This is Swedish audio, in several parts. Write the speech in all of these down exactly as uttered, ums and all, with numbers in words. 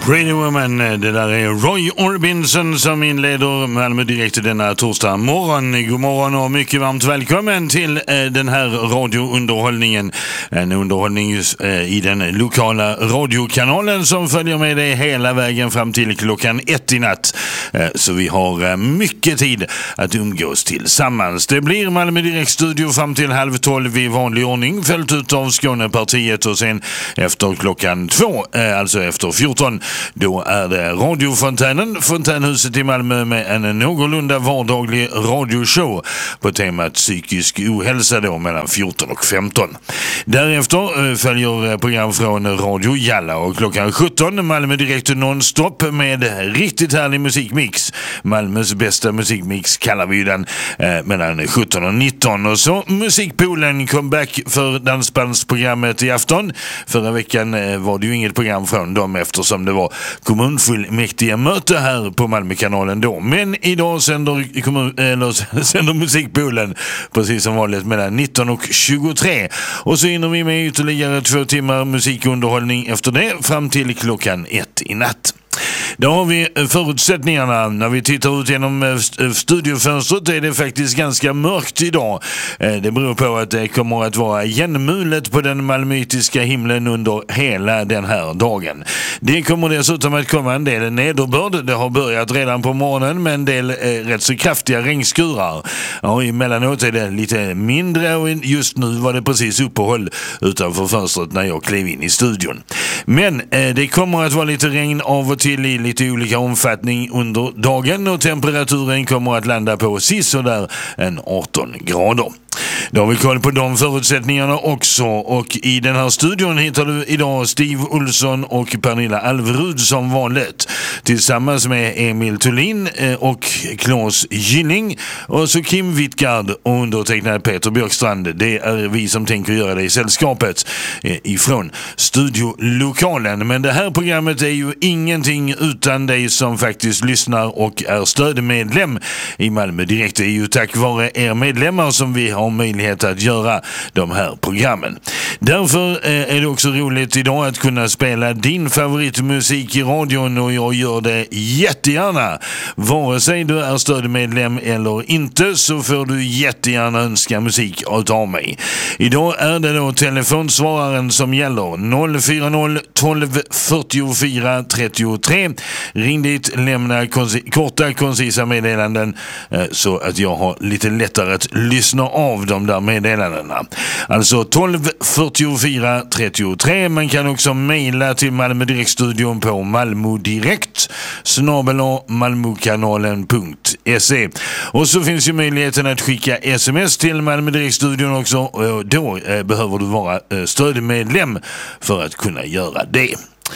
Pretty Woman, det där är Roy Orbison som inleder Malmö Direkt denna torsdag morgon. God morgon och mycket varmt välkommen till eh, den här radiounderhållningen. En underhållning eh, i den lokala radiokanalen som följer med dig hela vägen fram till klockan ett i natt. Eh, så vi har eh, mycket tid att umgås tillsammans. Det blir Malmö Direkt studio fram till halv tolv i vanlig ordning, följt ut av Skånepartiet, och sen efter klockan två, eh, alltså efter fjorton, då är det radiofontänen, Fontänhuset i Malmö, med en någorlunda vardaglig radioshow på temat psykisk ohälsa då mellan fjorton och femton. Därefter följer program från Radio Jalla, och klockan sjutton Malmö Direkt nonstop med riktigt härlig musikmix. Malmös bästa musikmix kallar vi den, eh, mellan sjutton och nitton. Och så Musikpoolen comeback för dansbandsprogrammet i afton. Förra veckan eh, var det ju inget program från dem eftersom det var kommunfullmäktige möte här på Malmökanalen då. Men idag sänder, kommun, eller, sänder Musikpoolen precis som vanligt mellan nitton och tjugotre. Och så hinner vi med ytterligare två timmar musikunderhållning efter det fram till klockan ett i natt. Då har vi förutsättningarna. När vi tittar ut genom studiofönstret är det faktiskt ganska mörkt idag. Det beror på att det kommer att vara igenmulet på den malmöitiska himlen under hela den här dagen. Det kommer dessutom att komma en del nederbörd. Det har börjat redan på morgonen med en del eh, rätt så kraftiga regnskurar. Ja, emellanåt är det lite mindre, och just nu var det precis uppehåll utanför fönstret när jag klev in i studion. Men eh, det kommer att vara lite regn av och till i lite olika omfattning under dagen, och temperaturen kommer att landa på sisådär en arton grader. Då har vi koll på de förutsättningarna också, och i den här studion hittar du idag Steve Olsson och Pernilla Alverud som vanligt, tillsammans med Emil Thulin och Claes Gylling, och så Kim Wittgard och undertecknad Peter Björkstrand. Det är vi som tänker göra det i sällskapet ifrån studiolokalen. Men det här programmet är ju ingenting utan dig som faktiskt lyssnar och är stödmedlem i Malmö Direkt. Det är ju tack vare er medlemmar som vi har möjlighet att göra de här programmen. Därför är det också roligt idag att kunna spela din favoritmusik i radion, och jag gör det jättegärna. Vare sig du är stödmedlem eller inte, så får du jättegärna önska musik av mig. Idag är det då telefonsvararen som gäller, noll fyra noll tolv fyrtiofyra trettiotre. Ring dit, lämna konsi- korta koncisa meddelanden eh, så att jag har lite lättare att lyssna av de där meddelandena. Alltså tolv fyrtiofyra trettiotre. Man kan också mejla till Malmö Direkt-studion på malmodirekt snabel-a malmokanalen punkt se. Och så finns ju möjligheten att skicka sms till Malmö Direkt-studion också, och då eh, behöver du vara eh, stödmedlem för att kunna göra det.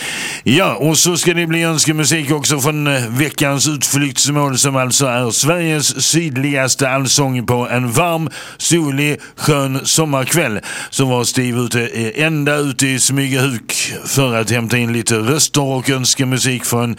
Ja, och så ska det bli önskemusik också från veckans utflyktsmål, som alltså är Sveriges sydligaste allsång på en varm, solig, skön sommarkväll. Så var Steve ute ända ute i Smygehuk för att hämta in lite röster och önskemusik från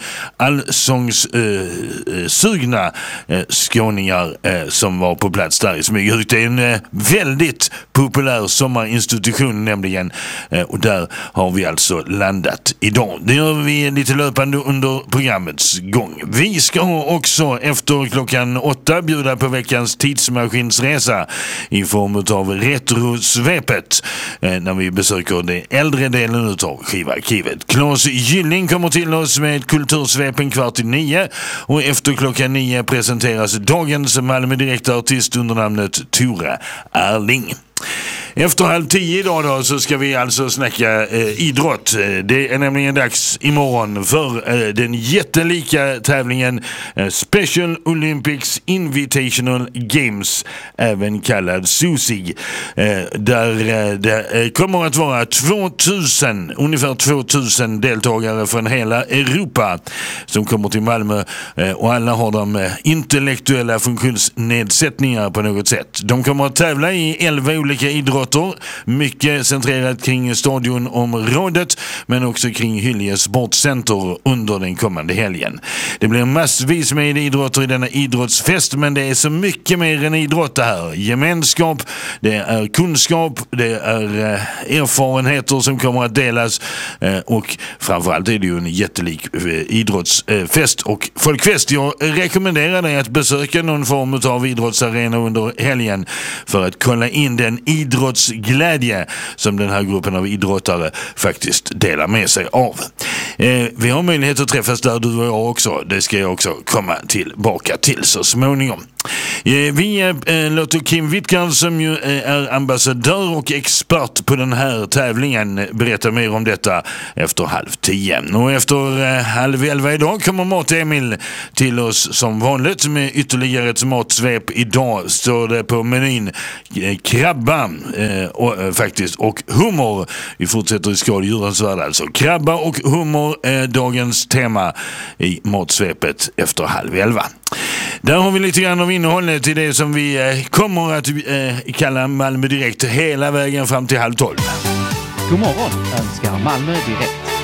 allsångssugna eh, eh, skåningar eh, som var på plats där i Smygehuk. Det är en eh, väldigt populär sommarinstitution nämligen, eh, och där har vi alltså landat idag. Det gör vi lite löpande under programmets gång. Vi ska också efter klockan åtta bjuda på veckans tidsmaskinsresa i form av retrosvepet eh, när vi besöker den äldre delen av skivarkivet. Claes Gylling kommer till oss med kultursvepen kvart i nio, och efter klockan nio presenteras dagens Malmö Direkt-artist under namnet Tora Erling. Efter halv tio idag då, så ska vi alltså snacka eh, idrott. Det är nämligen dags imorgon för eh, den jättelika tävlingen eh, Special Olympics Invitational Games, även kallad SUSI. Eh, där eh, det eh, kommer att vara tvåtusen, ungefär tvåtusen deltagare från hela Europa som kommer till Malmö, eh, och alla har de eh, intellektuella funktionsnedsättningar på något sätt. De kommer att tävla i elva olika idrotter idrotter. Mycket centrerat kring stadionområdet men också kring Hyllie Sportcenter under den kommande helgen. Det blir massvis med idrotter i denna idrottsfest, men det är så mycket mer än idrott det här. Gemenskap, det är kunskap, det är eh, erfarenheter som kommer att delas eh, och framförallt är det ju en jättelik eh, idrottsfest och folkfest. Jag rekommenderar dig att besöka någon form av idrottsarena under helgen för att kolla in den idrottsglädje som den här gruppen av idrottare faktiskt delar med sig av. Eh, vi har möjlighet att träffas där, du och jag också. Det ska jag också komma tillbaka till så småningom. Eh, vi eh, låter Kim Wittgard, som ju eh, är ambassadör och expert på den här tävlingen, berätta mer om detta efter halv tio. Och efter eh, halv elva idag kommer Mat-Emil till oss som vanligt med ytterligare ett matsvep. Idag står det på menyn eh, krabba eh, och, eh, faktiskt och hummer. Vi fortsätter i skadedjurens värld alltså. Krabba och hummer är dagens tema i matsvepet efter halv elva. Där har vi lite grann av innehållet i det som vi eh, kommer att eh, kalla Malmö Direkt hela vägen fram till halv tolv. God morgon önskar Malmö Direkt.